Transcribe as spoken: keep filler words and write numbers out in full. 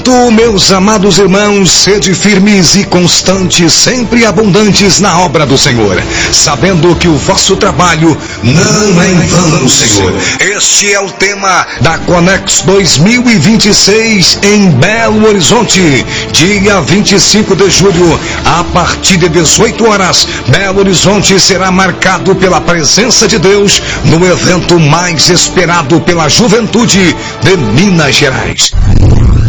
Tu, meus amados irmãos, sede firmes e constantes, sempre abundantes na obra do Senhor, sabendo que o vosso trabalho não é em vão, Senhor. Este é o tema da Conex dois mil e vinte e seis em Belo Horizonte, dia vinte e cinco de julho, a partir de dezoito horas. Belo Horizonte será marcado pela presença de Deus no evento mais esperado pela juventude de Minas Gerais.